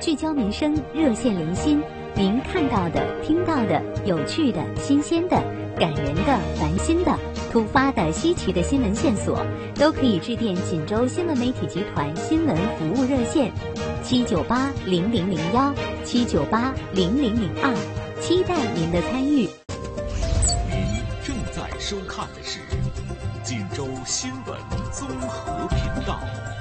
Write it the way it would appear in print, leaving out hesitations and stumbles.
聚焦民生，热线连心。您看到的、听到的、有趣的、新鲜的、感人的、烦心的、突发的、稀奇的新闻线索，都可以致电锦州新闻媒体集团新闻服务热线798-0001、798-0002，期待您的参与。 您正在收看的是锦州新闻综合频道。